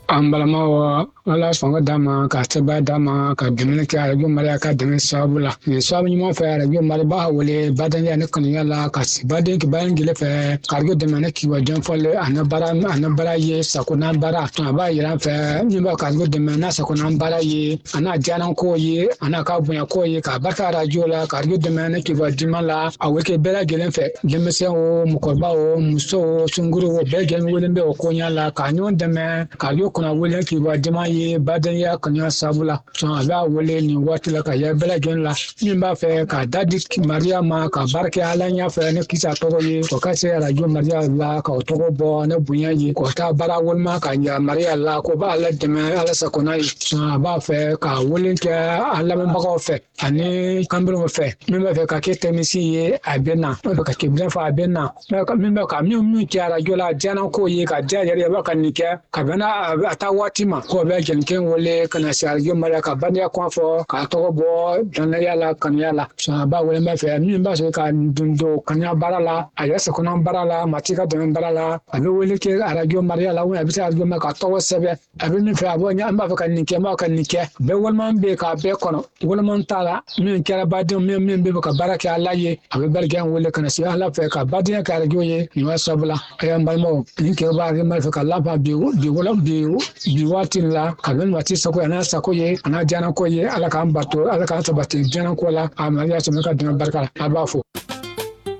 Ambalama wala fanga dama ka seba dama ka dɛmɛ kɛ arajo mali ka dɛmɛ sababu la nin sababu ɲuman fɛ arajo mali b'a wele badanya ne kanuya la ka baden ki bayan gele fɛ ka arajo dɛmɛ ne kiwa jɔnfɔle ana bara ye sakona bara a b'a yira fɛ min b'a ka arajo dɛmɛ n'a sakona bara ye ana diyanan ko ye ana ka bonya ko ye ka barika arajo la ka arajo dɛmɛ ne kiwa dima la a wele kɛ bɛɛ lajɛlen fɛ denmisɛn o mɔgɔkɔrɔba o muso o sunkuru o bɛɛ lajɛlen wele bɛ o koɲa la ka ɲɔgɔn dɛmɛ ka arajo kɔnɔ wele kiwa dima ye badenya kanuya sababu la a b'a wele nin waati la ka yɛ bɛɛ lajɛlen la min b'a fɛ ka dadi mariya ma ka barika ala ɲɛfɛ ne kisa tɔgɔ ye o ka se arajo mariya la ka o tɔgɔ bɔ ne bonya ye k'o taa baara walima ka ɲa mariya la ko b'a ala dɛmɛ ala sakona ye a b'a fɛ ka wele kɛ a lamɛnbagaw fɛ ani kanberenw fɛ min b'a fɛ ka kɛ tɛmisi ye a bɛ na min b'a fɛ ka kɛbilen fɔ a bɛ na min b'a ka min kɛ arajo la diyanan ko ye ka diya yɛrɛ ye b'a ka nin kɛ ka bɛn a taa waati ma k'o bɛ jɛnɛkɛ wele ka na se arajo mariya ka badenya kɔn fɔ k'a tɔgɔ bɔ dɔnnaya la kanuya la a b'a wele b'a fɛ min b'a sɔrɔ ka don kanuya baara la a yɛrɛ sakona baara la mati ka dɛmɛ baara la a bɛ wele kɛ arajo mariya la a bɛ se arajo mariya ka tɔgɔ sɛbɛn a bɛ min fɛ a bɔ an b'a fɛ ka nin kɛ n b'a ka nin kɛ bɛɛ walima bɛ k'a bɛɛ kɔnɔ walima t'a la min kɛra baden min bɛ ka baara kɛ ala ye a bɛ barika wele ka na se ala fɛ ka badenya kɛ arajo ye nin waa sababu la a y'an balimaw nin kɛ b'a fɛ ka laban bi waati la ka bɛn waati sago ye n'a sago ye a n'a diyanan ko ye ala k'an bato ala k'an sabati diyanan ko la a mariya sɔrɔ ka dɛmɛ barika la a b'a fɔ